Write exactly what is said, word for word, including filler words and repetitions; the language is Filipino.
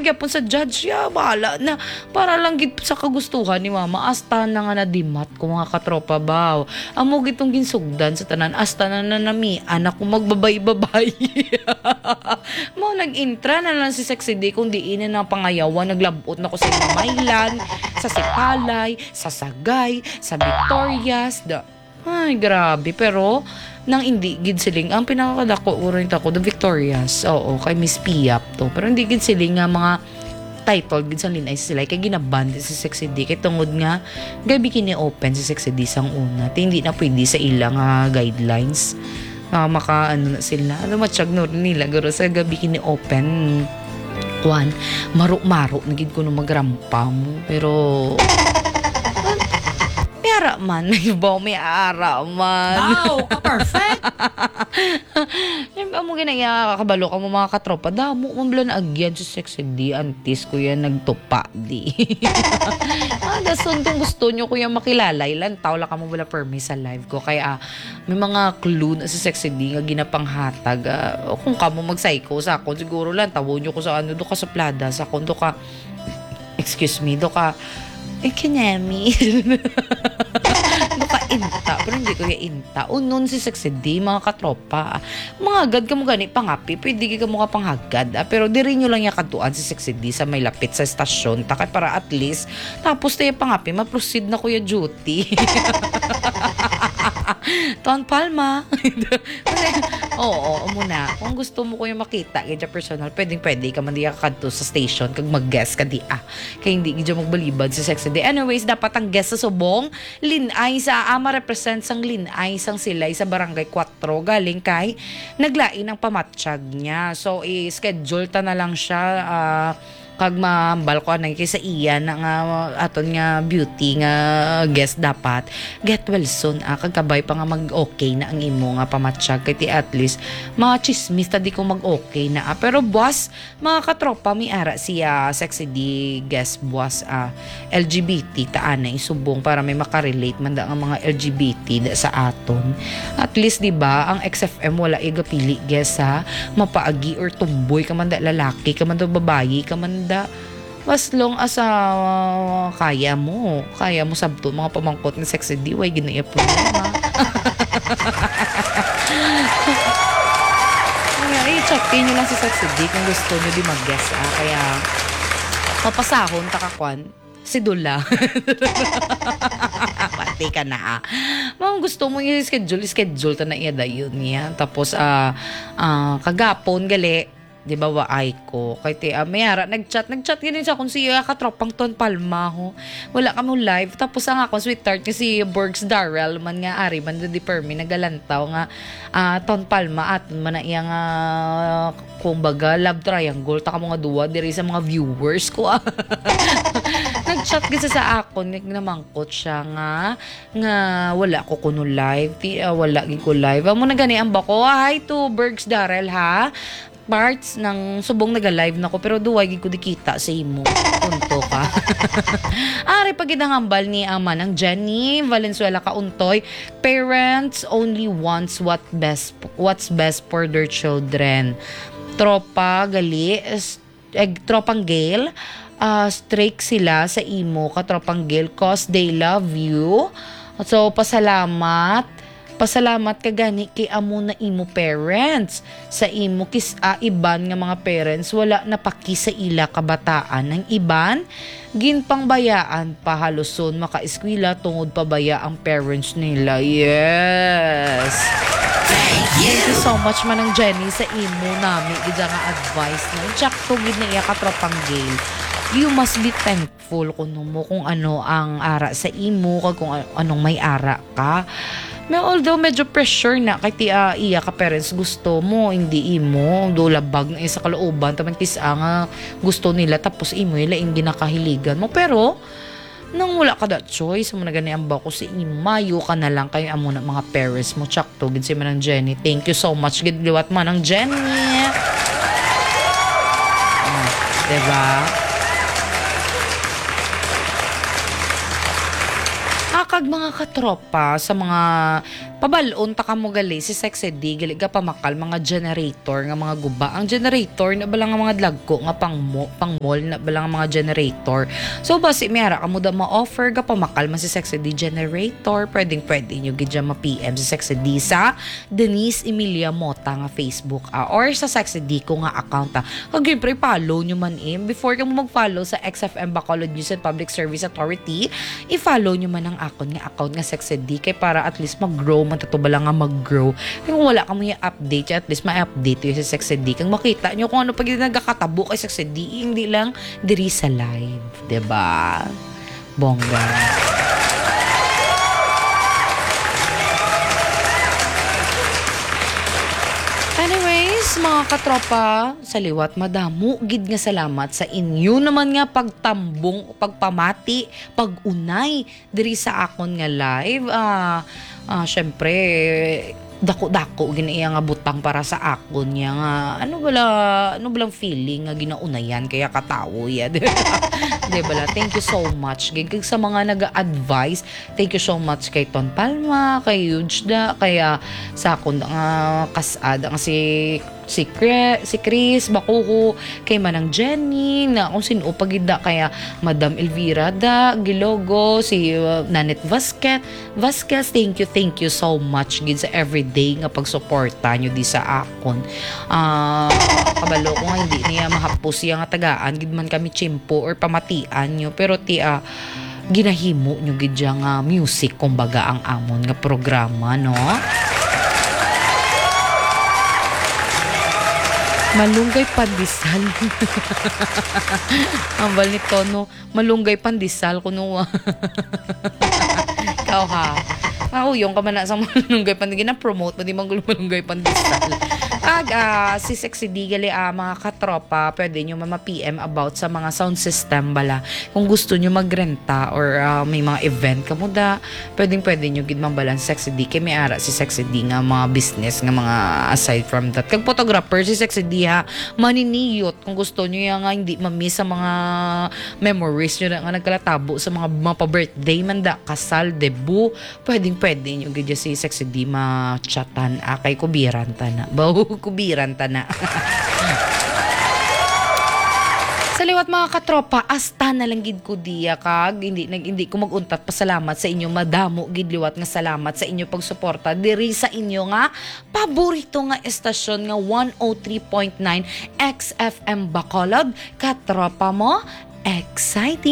gyapon sa judge ya, bahala na. Para lang gid sa kagustuhan ni mama, asta na nga na dimat ko mga katropa baw. Amo gitong ginsugdan sa tanan, asta na na nami, anak ko magbabay-babay. Mo nag-intra na lang si Sexy D kung diin na pangayawan, naglabot na ko sa Maylan, sa Sipalay, sa Sagay, sa Victorias, da. Ay, grabe. Pero, nang hindi gid siling, ang pinakadako uring ako, the Victorias. Oo, kay Miss Piap to. Pero hindi gid siling nga mga title gid sa linay sila. Kay ginaban si Sexy D. Kay tungod nga, gabi kini-open si Sexy D sang una. Ti hindi na pwede sa ilang uh, guidelines. Uh, maka, ano na sila. Ano, matsyag no nila. Garo sa gabi kini-open. Kwan, maro-maro. Nagid ko nung magrampam. Pero, ara man, may baw may ara man. Wow, ka-perfect! Yung ba mo ginaya, kabalo ka mo mga katropa, damo, mambala na agyan si Sexy D, antis ko yan, nagtupa di. Ah, dason kung gusto nyo kuya makilala, ilan tao lang ka mo wala permis sa live ko, kaya ah, may mga clue na si Sexy D nga ginapanghatag, ah, kung ka mo mag-psycho sa akon, siguro lang, tawo nyo ko sa ano, do ka sa plada, sa akon, do ka, excuse me, do ka, eh, kinemi. Baka inta, pero hindi ko yung inta. Unon si Sexy D, mga katropa. Mga agad ka mo gani, pangapi, pwede ka mo ka panghagad. Ah. Pero di rin nyo lang yung kaduan si Sexy D sa may lapit sa estasyon. Takay para at least, tapos tayo pangapi, ma-proceed na kuya duty. Ton Palma. Oo, muna. Kung gusto mo ko yung makita, kaya personal, pwedeng pwede ka man di kakadto sa station, kag mag-guest ka di ah. Kaya hindi ka magbalibad si Sexy D. Anyways, dapat ang guest sa subong, linay sa ama represent sang linay sang silay sa barangay four, galing kay naglain ang pamatsyag niya. So, i-schedule ta na lang siya, ah, uh, kag mahambal ko anay kaysa iyan nga aton nga beauty nga guest dapat get well soon ah, kag kabay pa nga mag-okay na ang imo nga pamatsyag kay ti at least mga chismis ta di ko mag-okay na ah. Pero boss, mga katropa mi ara siya Sexy D guest boss ah, L G B T ta anay subong para may makarelate man da ang mga L G B T da sa aton. At least di ba ang X F M wala iga pili guest ha, mapaagi or tumboy ka man da lalaki ka man da babayi ka man da, as long as uh, kaya mo kaya mo sabto mga pamangkot ni Sexy D, way ginaya problema. Kaya i-check nyo lang si Sexy D kung gusto nyo di mag-guess ah. Kaya papasahon takakwan si Dula. Pati ka na ah. Mga gusto mo yung schedule schedule ta na iya dayon niya. Tapos ah uh, uh, kagapon gali, di ba waay ko kay ti uh, mayara nagchat nagchat ginin siya kung siya katropang Ton Palma ho, wala ka mo live tapos ang ako sweetheart kasi Borgs Darrell man nga ari man di permi nagalantaw nga uh, Ton Palma at man na iya nga uh, kumbaga love triangle ta ka mo nga duwa diri sa mga viewers ko ah. Nagchat gisa sa akon namangkot siya nga nga wala ko kuno live ti uh, wala gi ko live amo na gani ang bako. Hi to Borgs Darrell ha, parts ng subong naga-live nako pero duwag ko dikita sa imo. Punto ka. Ari pagidangambal ni ama ng Jenny Valenzuela Kauntoy, parents only wants what best what's best for their children. Tropa gali eh, tropang Gale, uh, straight sila sa imo ka tropang Gale cause they love you. So pasalamat Pasalamat ka gani kay amo na imo parents. Sa imo kis uh, iban nga mga parents wala napaki sa ila kabataan. Ng iban ginpangbayaan pa haluson maka-eskwela tungod pabaya ang parents nila. Yes. Thank you. Thank you so much manang Jenny sa imo nami gid nga advice na. Check to gid na iya ka tropang Gale. You must be thankful kuno mo kung ano ang ara sa imo kag kung anong may ara ka. May although medyo pressure na kay ti uh, iya ka parents gusto mo hindi imo do labag na sa kalooban taman kisa nga gusto nila tapos imo ila ing ginakahiligan mo pero nang wala ka that choice mo na gani ang bako si imayo ka na lang kayo amo na mga parents mo chak to gid si manang Jenny. Thank you so much gid liwat manang Jenny. Ah, diba? Kag mga katropa sa mga pabalon ta kamo gali si Sexy D gali ga pamakal mga generator nga mga guba. Ang generator na bala nga mga dlagko nga pang mo, pang mall na bala nga mga generator. So basi miyara kamo da ma-offer ga pamakal man si Sexy D generator. Pwedeng pwede nyo gidya ma-P M si Sexy D sa Denise Emilia Mota nga Facebook ah, or sa Sexy D ko nga account ah. Kag syempre follow nyo man im before ka mo mag-follow sa X F M Bacolod News and Public Service Authority, i-follow nyo man ang akon nga account nga Sexy D kay para at least mag-grow man tatubala nga mag-grow. Kung wala ka mo yung update, at least ma-update yung sa Sexy D. Kung makita nyo kung ano pag nagkakatabo kay Sexy D, hindi lang diri sa live. Diba? Bongga. Anyways, mga katropa, sa liwat madamo gid nga salamat sa inyo naman nga pagtambong, pagpamati, pagunay diri sa akon nga live. Ah, ah syempre dako-dako ginaiya nga butang para sa akon niya nga ano bala ano balang feeling nga ginaunayan kaya katawo ya. Di bala, thank you so much gig sa mga naga-advise. Thank you so much kay Ton Palma, kay Yujda, kaya sa akon nga kasad ang si si Chris, si Chris Bakuko, kay Manang Jenny na kung sino pagida, kaya Madam Elvira da Gilogo, si uh, Nanet Vasquez Vasquez thank you thank you so much gid sa everyday nga pagsuporta nyo di sa akon. Ah, uh, kabalo ko nga hindi niya mahapos siya nga tagaan gid man kami chimpo or pamatian nyo, pero ti uh, ginahimo nyo gid nga music kumbaga ang amon nga programa, no? Malunggay pandesal. Ang bal ni Tono, malunggay pandesal kuno. Ikaw ha. Ako yung ka man na sa malunggay pandesal. Gina-promote mo di mang malunggay pandesal. Ag uh, si Sexy D gali uh, mga katropa, pwede nyo ma-P M about sa mga sound system bala. Kung gusto nyo magrenta or uh, may mga event kamo da, pwedeng pwede nyo gid mambalan Sexy D kay may ara si Sexy D nga mga business nga mga aside from that. Kag photographer si Sexy D ha, maniniyot kung gusto nyo ya nga hindi ma-miss sa mga memories nyo na nga nagkalatabo sa mga mga pa-birthday man da, kasal, debut, pwedeng pwede nyo gid si Sexy D ma-chatan ah, kay kubiran ta na. Bawo kubiran ta na. Sa liwat mga katropa, asta na lang gid ko diya kag hindi nag hindi ko maguntat pasalamat sa inyo, madamo gid liwat nga salamat sa inyo pagsuporta diri sa inyo nga paborito nga estasyon nga one oh three point nine X F M Bacolod. Katropa mo, exciting